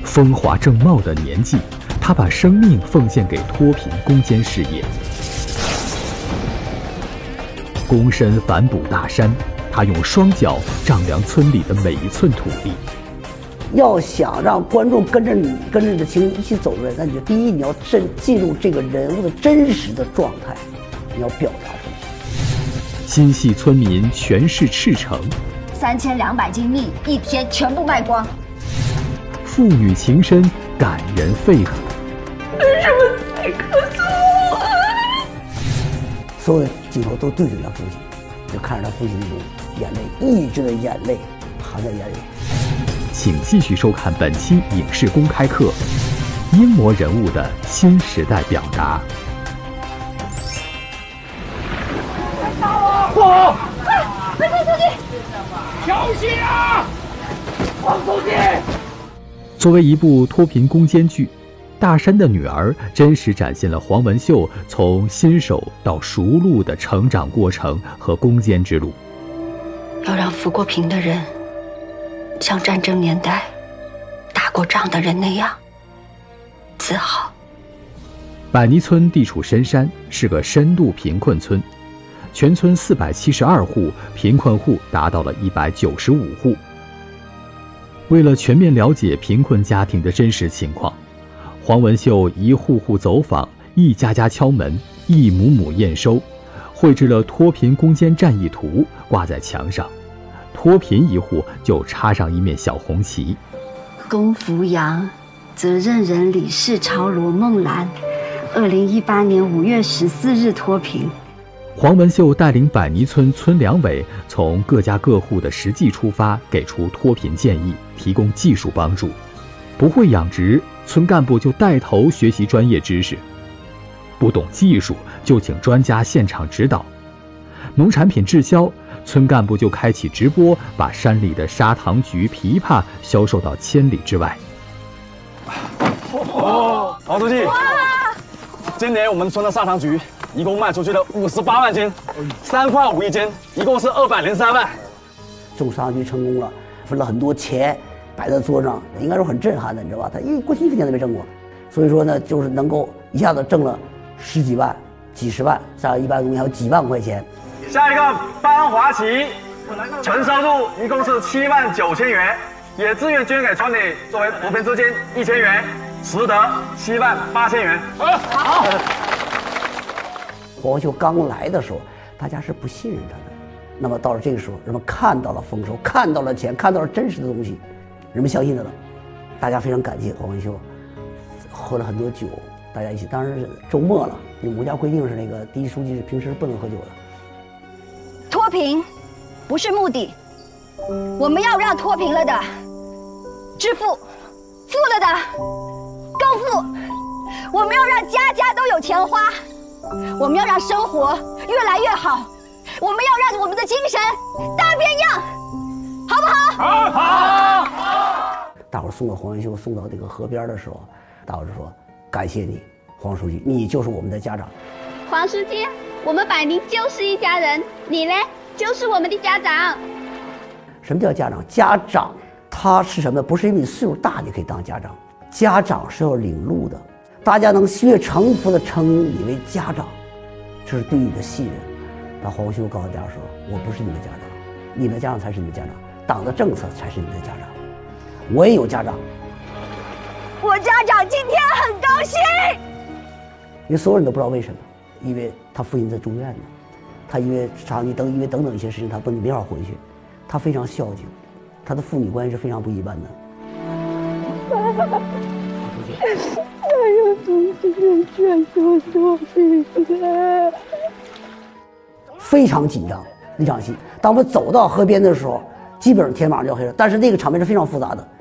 风华正茂的年纪，他把生命奉献给脱贫攻坚事业。躬身反哺大山，他用双脚丈量村里的每一寸土地。 要想让观众跟着你的情绪一起走出来，那你就第一，你要进入这个人物的真实的状态，你要表达出来。 心系村民全市赤诚 ，3200斤蜜一天全部卖光。 父女情深，感人肺腑。 为什么你可诉我？ 所有的镜头都对准他父亲，就看着他父亲那种眼泪，抑制的眼泪含在眼里。 请继续收看本期影视公开课，英模人物的新时代表达。 不好！快出去！小心啊！黄书记！ 作为一部脱贫攻坚剧，《大山的女儿》真实展现了黄文秀从新手到熟路的成长过程和攻坚之路。 要让扶过贫的人像战争年代打过仗的人那样自豪。 百泥村地处深山，是个深度贫困村，全村472户，贫困户达到了195户。为了全面了解贫困家庭的真实情况，黄文秀一户户走访，一家家敲门，一亩亩验收，绘制了脱贫攻坚战役图，挂在墙上。脱贫一户就插上一面小红旗。 龚福阳，责任人李世超、罗梦兰，2018年5月14日脱贫。 黄文秀带领百泥村村两委从各家各户的实际出发，给出脱贫建议，提供技术帮助。不会养殖，村干部就带头学习专业知识；不懂技术，就请专家现场指导。农产品滞销，村干部就开启直播，把山里的砂糖橘、枇杷销售到千里之外。 黄书记，今年我们村的砂糖橘一共卖出去了58万斤，3块5一斤，一共是203万。 种砂糖橘成功了，分了很多钱摆在桌上，应该说很震撼的，你知道吧？他过去1分钱都没挣过，所以说呢，就是能够一下子挣了10几万、几十万，像一般东西还有几万块钱。 下一个班华旗，纯收入一共是7万9千元，也自愿捐给村里作为扶贫资金1000元，实得7万8千元。好。 黄文秀刚来的时候，大家是不信任他的。那么到了这个时候，人们看到了丰收，看到了钱，看到了真实的东西，人们相信他了。大家非常感谢黄文秀，喝了很多酒，大家一起。当然是周末了，因为我们家规定是那个第一书记是平时不能喝酒的。 脱贫不是目的，我们要让脱贫了的致富，富了的更富。我们要让家家都有钱花。我们要让生活越来越好，我们要让我们的精神大变样，好不好？ 好。 大伙送到黄文秀送到这个河边的时候，大伙就说：“感谢你，黄书记，你就是我们的家长。” 黄书记，我们百宁就是一家人，你呢，就是我们的家长。 什么叫家长？家长他是什么？不是因为你岁数大你可以当家长，家长是要领路的。大家能血成服的称你为家长，这是对你的信任。那黄文秀告诉大家说：“我不是你们家长，你们的家长才是你们家长，党的政策才是你们的家长。我也有家长， 我家长今天很高兴。” 因为所有人都不知道为什么，因为他父亲在住院呢，他因为长期因为等等一些事情，他没法回去，他非常孝敬，他的父女关系是非常不一般的。 还有同志们劝说脱贫了， 非常紧张那场戏。当我们走到河边的时候，基本上天马上就要黑了，但是那个场面是非常复杂的。